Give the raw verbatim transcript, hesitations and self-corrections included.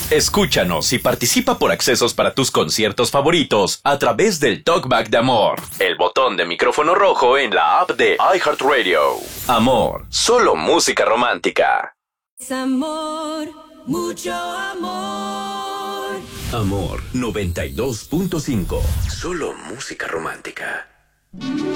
Escúchanos y participa por accesos para tus conciertos favoritos a través del Talkback de Amor, el botón de micrófono rojo en la app de iHeartRadio. Amor, solo música romántica. Es amor, mucho amor. Amor noventa y dos punto cinco. Solo música romántica.